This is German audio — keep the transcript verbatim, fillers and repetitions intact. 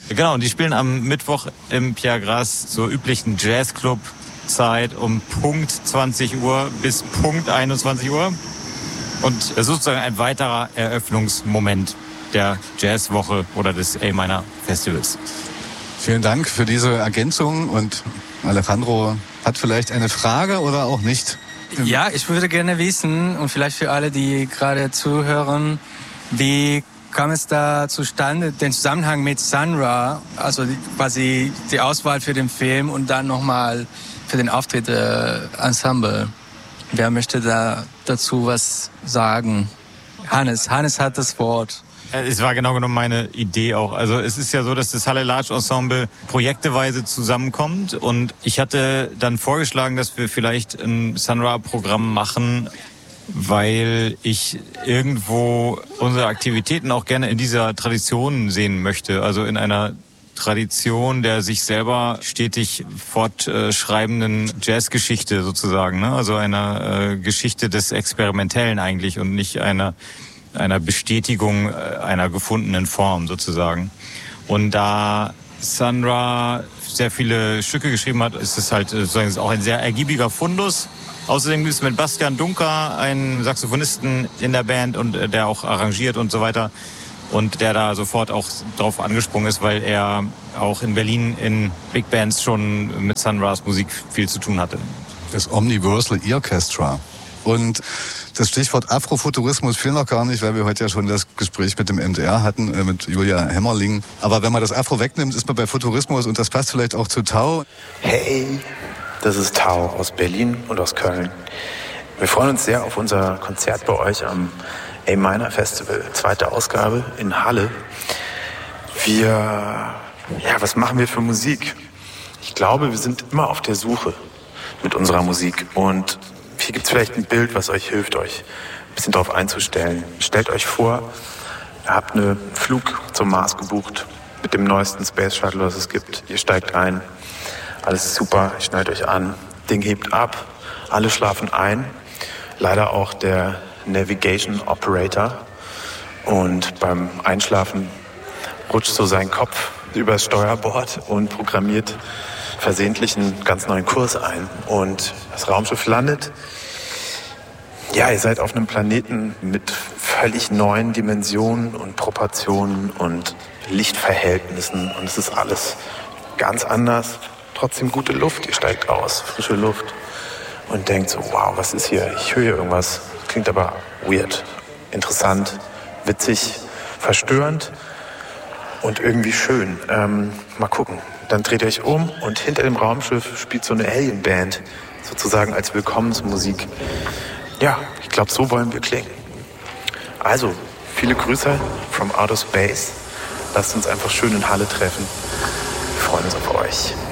Genau, und die spielen am Mittwoch im Pierre Grasse zur üblichen Jazzclub-Zeit um Punkt zwanzig Uhr bis Punkt einundzwanzig Uhr. Und sozusagen ein weiterer Eröffnungsmoment der Jazzwoche oder des A-Minor Festivals. Vielen Dank für diese Ergänzung. Und Alejandro hat vielleicht eine Frage oder auch nicht. Ja, ich würde gerne wissen, und vielleicht für alle, die gerade zuhören, wie kam es da zustande, den Zusammenhang mit Sun Ra, also die, quasi die Auswahl für den Film und dann nochmal für den Auftritt der Ensemble. Wer möchte da dazu was sagen? Hannes, Hannes hat das Wort. Es war genau genommen meine Idee auch. Also es ist ja so, dass das Halle Large Ensemble projekteweise zusammenkommt und ich hatte dann vorgeschlagen, dass wir vielleicht ein Sun Ra-Programm machen, weil ich irgendwo unsere Aktivitäten auch gerne in dieser Tradition sehen möchte. Also in einer Tradition der sich selber stetig fortschreibenden Jazzgeschichte sozusagen, ne? Also einer äh, Geschichte des Experimentellen eigentlich und nicht einer einer Bestätigung einer gefundenen Form sozusagen. Und da Sun Ra sehr viele Stücke geschrieben hat, ist es halt sozusagen auch ein sehr ergiebiger Fundus. Außerdem gibt es mit Bastian Dunker einen Saxophonisten in der Band und der auch arrangiert und so weiter. Und der da sofort auch drauf angesprungen ist, weil er auch in Berlin in Big Bands schon mit Sun Ra's Musik viel zu tun hatte. Das Omniversal Orchestra. Und das Stichwort Afrofuturismus fiel noch gar nicht, weil wir heute ja schon das Gespräch mit dem M D R hatten, äh, mit Julia Hemmerling. Aber wenn man das Afro wegnimmt, ist man bei Futurismus und das passt vielleicht auch zu Tau. Hey, das ist Tau aus Berlin und aus Köln. Wir freuen uns sehr auf unser Konzert bei euch am A-Minor Festival, zweite Ausgabe in Halle. Wir, ja, was machen wir für Musik? Ich glaube, wir sind immer auf der Suche mit unserer Musik und hier gibt es vielleicht ein Bild, was euch hilft, euch ein bisschen darauf einzustellen. Stellt euch vor, ihr habt einen Flug zum Mars gebucht mit dem neuesten Space Shuttle, was es gibt. Ihr steigt ein, alles ist super, ihr schnallt euch an, Ding hebt ab, alle schlafen ein. Leider auch der Navigation Operator. Und beim Einschlafen rutscht so sein Kopf übers Steuerbord und programmiert versehentlich einen ganz neuen Kurs ein. Und das Raumschiff landet. Ja, ihr seid auf einem Planeten mit völlig neuen Dimensionen und Proportionen und Lichtverhältnissen. Und es ist alles ganz anders. Trotzdem gute Luft. Ihr steigt aus, frische Luft. Und denkt so, wow, was ist hier? Ich höre hier irgendwas. Klingt aber weird, interessant, witzig, verstörend und irgendwie schön. Ähm, mal gucken. Dann dreht ihr euch um und hinter dem Raumschiff spielt so eine Alien-Band, sozusagen als Willkommensmusik. Ja, ich glaube, so wollen wir klingen. Also, viele Grüße from Outer Space. Lasst uns einfach schön in Halle treffen. Wir freuen uns auf euch.